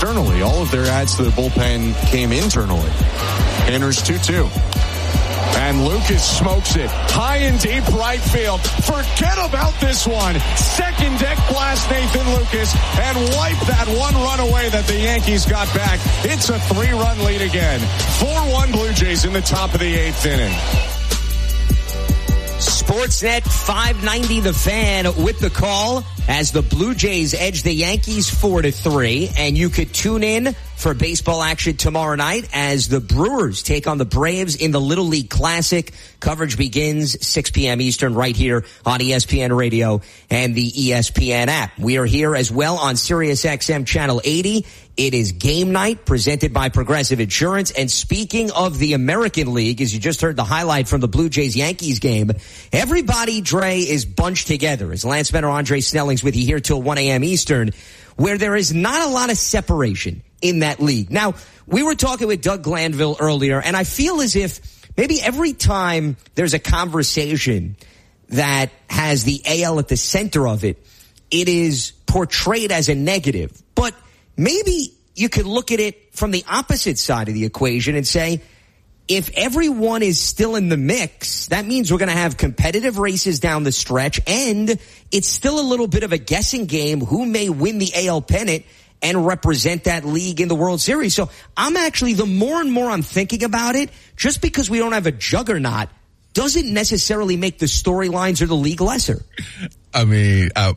externally. All of their adds to the bullpen came internally. Enters 2-2. And Lucas smokes it high and deep right field. Forget about this one. Second deck blast Nathan Lucas and wipe that one run away that the Yankees got back. It's a 3-run lead again. 4-1 Blue Jays in the top of the 8th inning. Sportsnet 590 The Fan with the call as the Blue Jays edge the Yankees 4-3. And you could tune in for baseball action tomorrow night as the Brewers take on the Braves in the Little League Classic. Coverage begins 6 p.m. Eastern right here on ESPN Radio and the ESPN app. We are here as well on Sirius XM Channel 80. It is game night presented by Progressive Insurance. And speaking of the American League, as you just heard the highlight from the Blue Jays-Yankees game, everybody, Dre, is bunched together. As Lance Benner, Andre Snelling's with you here till 1 a.m. Eastern, where there is not a lot of separation in that league. Now, we were talking with Doug Glanville earlier, and I feel as if maybe every time there's a conversation that has the AL at the center of it, it is portrayed as a negative. But maybe you could look at it from the opposite side of the equation and say, if everyone is still in the mix, that means we're going to have competitive races down the stretch, and it's still a little bit of a guessing game who may win the AL pennant and represent that league in the World Series. So I'm actually, the more and more I'm thinking about it, just because we don't have a juggernaut doesn't necessarily make the storylines or the league lesser. I mean, I'm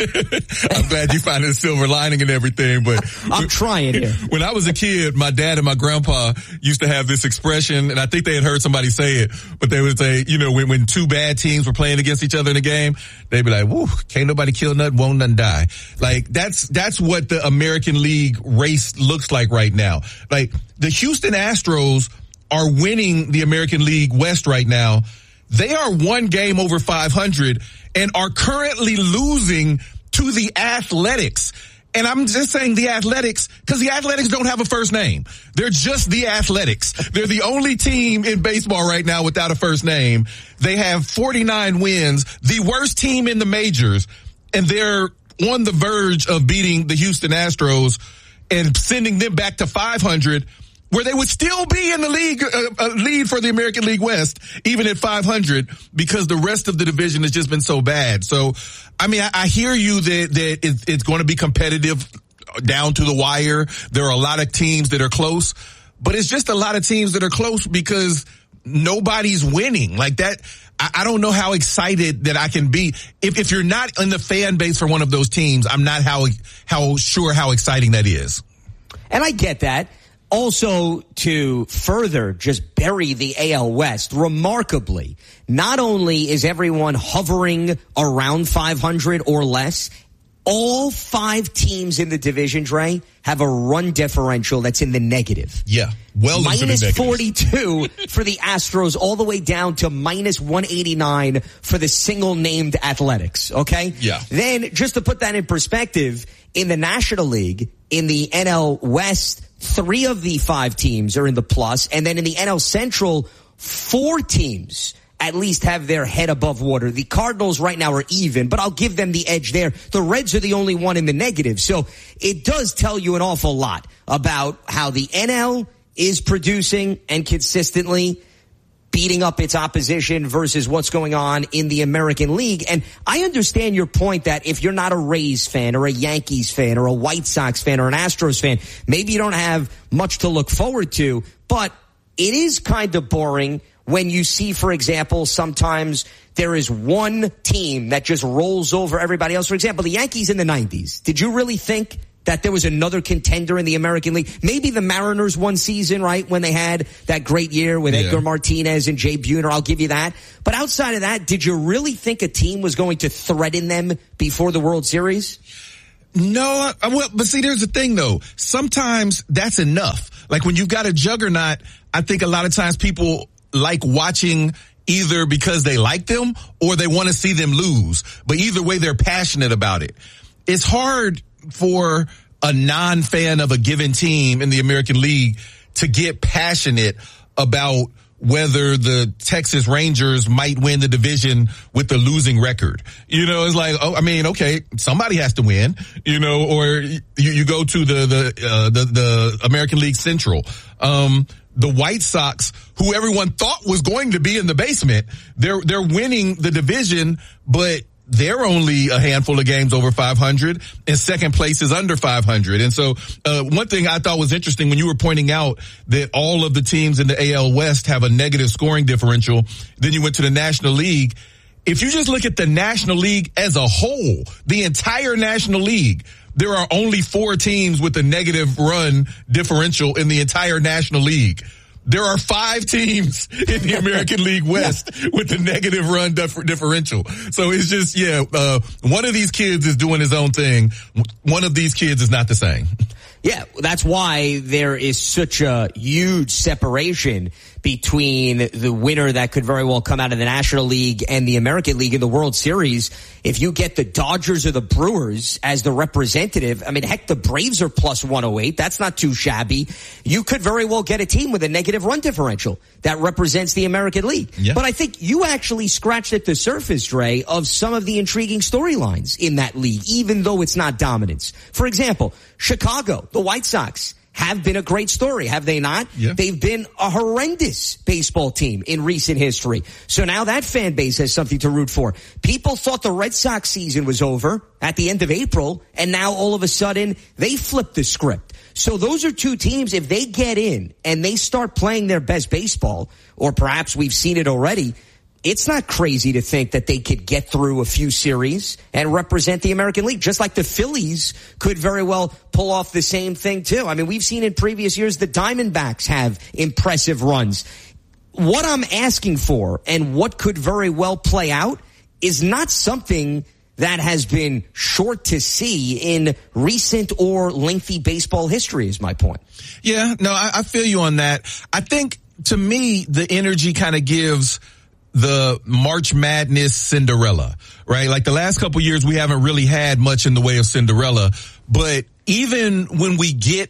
glad you find a silver lining and everything, but I'm trying here. When I was a kid, my dad and my grandpa used to have this expression, and I think they had heard somebody say it, but they would say, you know, when two bad teams were playing against each other in a game, they'd be like, woo, can't nobody kill nothing, won't nothing die. Like, that's what the American League race looks like right now. Like, the Houston Astros are winning the American League West right now. They are one game over 500 and are currently losing to the Athletics. And I'm just saying the Athletics because the Athletics don't have a first name. They're just the Athletics. They're the only team in baseball right now without a first name. They have 49 wins, the worst team in the majors, and they're on the verge of beating the Houston Astros and sending them back to 500, where they would still be in the league, lead for the American League West, even at 500, because the rest of the division has just been so bad. So, I mean, I hear you that it's going to be competitive down to the wire. There are a lot of teams that are close, but it's just a lot of teams that are close because nobody's winning like that. I don't know how excited that I can be. If you're not in the fan base for one of those teams, I'm not sure how exciting that is. And I get that. Also, to further just bury the AL West, remarkably, not only is everyone hovering around 500 or less, all 5 teams in the division, Dre, have a run differential that's in the negative. Yeah, well into the negative. -42 for the Astros, all the way down to -189 for the single-named Athletics, okay? Yeah. Then, just to put that in perspective, in the National League, in the NL West, 3 of the 5 teams are in the plus, and then in the NL Central, 4 teams at least have their head above water. The Cardinals right now are even, but I'll give them the edge there. The Reds are the only one in the negative. So it does tell you an awful lot about how the NL is producing and consistently beating up its opposition versus what's going on in the American League. And I understand your point that if you're not a Rays fan or a Yankees fan or a White Sox fan or an Astros fan, maybe you don't have much to look forward to, but it is kind of boring when you see, for example, sometimes there is one team that just rolls over everybody else. For example, the Yankees in the 90s. Did you really think that there was another contender in the American League? Maybe the Mariners one season, right, when they had that great year with Edgar Martinez and Jay Buhner. I'll give you that. But outside of that, did you really think a team was going to threaten them before the World Series? No, well, but see, there's the thing, though. Sometimes that's enough. Like when you've got a juggernaut, I think a lot of times people like watching either because they like them or they want to see them lose. But either way, they're passionate about it. It's hard for a non-fan of a given team in the American League to get passionate about whether the Texas Rangers might win the division with the losing record. You know, it's like, oh, I mean, okay, somebody has to win, you know, or you go to the American League Central. The White Sox, who everyone thought was going to be in the basement, they're winning the division, but they're only a handful of games over 500, and second place is under 500. And so, one thing I thought was interesting when you were pointing out that all of the teams in the AL West have a negative scoring differential, then you went to the National League. If you just look at the National League as a whole, the entire National League, there are only 4 teams with a negative run differential in the entire National League. There are 5 teams in the American League West with a negative run differential. So it's just, one of these kids is doing his own thing. One of these kids is not the same. Yeah, that's why there is such a huge separation between the winner that could very well come out of the National League and the American League in the World Series. If you get the Dodgers or the Brewers as the representative, I mean, heck, the Braves are plus 108. That's not too shabby. You could very well get a team with a negative run differential that represents the American League. Yeah. But I think you actually scratched at the surface, Dre, of some of the intriguing storylines in that league, even though it's not dominance. For example, Chicago, the White Sox, have been a great story, have they not? Yeah. They've been a horrendous baseball team in recent history. So now that fan base has something to root for. People thought the Red Sox season was over at the end of April, and now all of a sudden they flipped the script. So those are 2 teams, if they get in and they start playing their best baseball, or perhaps we've seen it already, it's not crazy to think that they could get through a few series and represent the American League, just like the Phillies could very well pull off the same thing too. I mean, we've seen in previous years the Diamondbacks have impressive runs. What I'm asking for and what could very well play out is not something that has been short to see in recent or lengthy baseball history, is my point. Yeah, no, I feel you on that. I think, to me, the energy kind of gives the March Madness Cinderella, right? Like the last couple of years, we haven't really had much in the way of Cinderella, but even when we get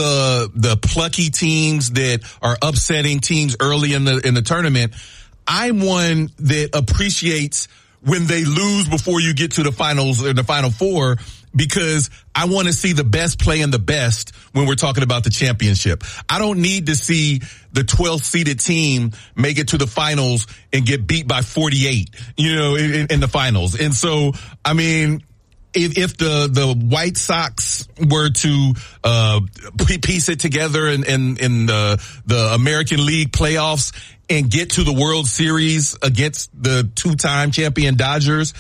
the plucky teams that are upsetting teams early in the tournament, I'm one that appreciates when they lose before you get to the finals or the Final Four, because I want to see the best playing the best when we're talking about the championship. I don't need to see the 12th seeded team make it to the finals and get beat by 48, in the finals. And so, I mean, if the White Sox were to piece it together in the American League playoffs and get to the World Series against the 2-time champion Dodgers,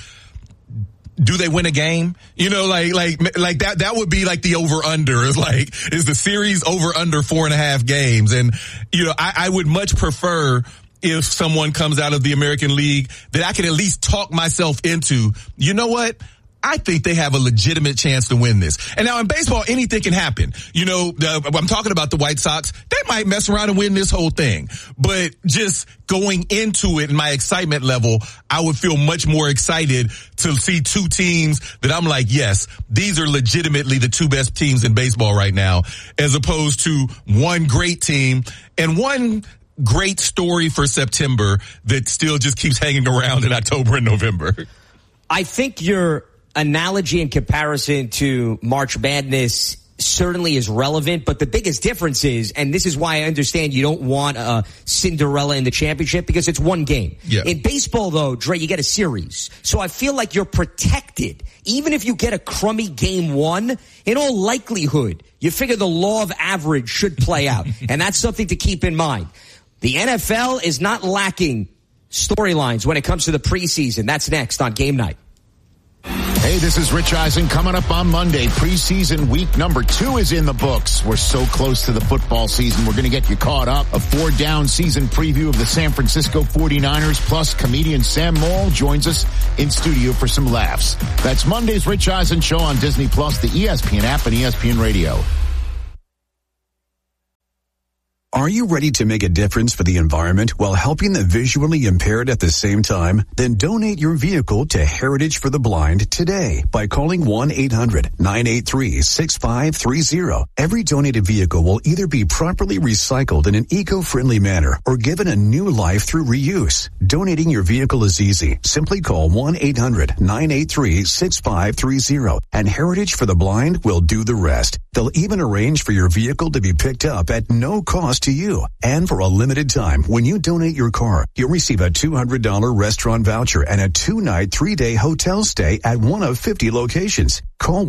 do they win a game? Like that would be like the over under. Is the series over under 4.5 games? And, I would much prefer if someone comes out of the American League that I can at least talk myself into, you know what? I think they have a legitimate chance to win this. And now in baseball, anything can happen. I'm talking about the White Sox. They might mess around and win this whole thing. But just going into it, in my excitement level, I would feel much more excited to see 2 teams that I'm like, yes, these are legitimately the 2 best teams in baseball right now, as opposed to one great team and one great story for September that still just keeps hanging around in October and November. I think your analogy and comparison to March Madness certainly is relevant, but the biggest difference is, and this is why I understand you don't want a Cinderella in the championship, because it's one game. Yeah. In baseball, though, Dre, you get a series. So I feel like you're protected. Even if you get a crummy game 1, in all likelihood, you figure the law of average should play out. And that's something to keep in mind. The NFL is not lacking storylines when it comes to the preseason. That's next on Game Night. Hey, this is Rich Eisen. Coming up on Monday, preseason week number 2 is in the books. We're so close to the football season. We're going to get you caught up. A 4-down season preview of the San Francisco 49ers, plus comedian Sam Morrill joins us in studio for some laughs. That's Monday's Rich Eisen Show on Disney Plus, the ESPN app, and ESPN Radio. Are you ready to make a difference for the environment while helping the visually impaired at the same time? Then donate your vehicle to Heritage for the Blind today by calling 1-800-983-6530. Every donated vehicle will either be properly recycled in an eco-friendly manner or given a new life through reuse. Donating your vehicle is easy. Simply call 1-800-983-6530 and Heritage for the Blind will do the rest. They'll even arrange for your vehicle to be picked up at no cost to you. And for a limited time, when you donate your car, you'll receive a $200 restaurant voucher and a 2-night, 3-day hotel stay at one of 50 locations. Call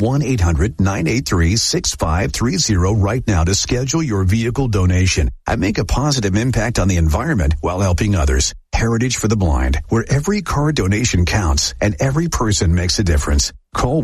1-800-983-6530 right now to schedule your vehicle donation and make a positive impact on the environment while helping others. Heritage for the Blind, where every car donation counts and every person makes a difference. Call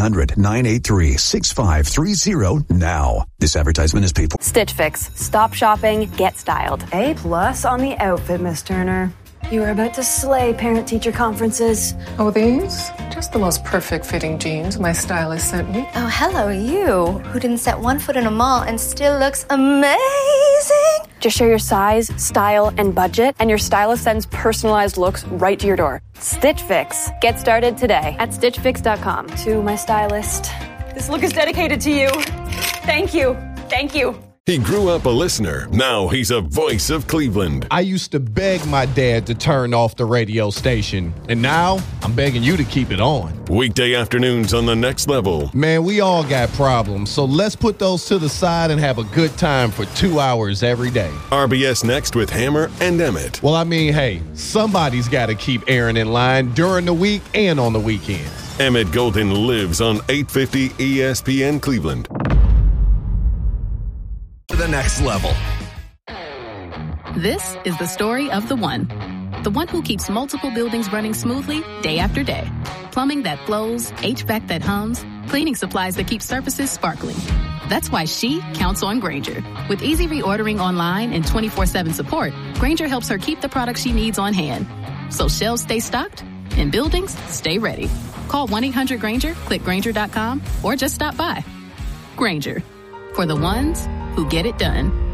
1-800-983-6530 now. This advertisement is paid for. Stitch Fix. Stop shopping, get styled. A+ on the outfit, Miss Turner. You are about to slay parent-teacher conferences. Oh, these? Just the most perfect fitting jeans my stylist sent me. Oh, hello, you, who didn't set one foot in a mall and still looks amazing. Just share your size, style, and budget, and your stylist sends personalized looks right to your door. Stitch Fix. Get started today at StitchFix.com. To my stylist. This look is dedicated to you. Thank you. Thank you. He grew up a listener. Now he's a voice of Cleveland. I used to beg my dad to turn off the radio station, and now I'm begging you to keep it on. Weekday afternoons on The Next Level. Man, we all got problems, so let's put those to the side and have a good time for 2 hours every day. RBS Next with Hammer and Emmett. Well, I mean, hey, somebody's got to keep Aaron in line during the week and on the weekends. Emmett Golden lives on 850 ESPN Cleveland. The Next Level. This is the story of the one who keeps multiple buildings running smoothly day after day. Plumbing that flows, HVAC that hums, cleaning supplies that keep surfaces sparkling. That's why she counts on Grainger. With easy reordering online and 24/7 support, Grainger helps her keep the products she needs on hand. So shelves stay stocked and buildings stay ready. Call 1-800-GRAINGER, click Grainger.com, or just stop by. Grainger, for the ones who get it done.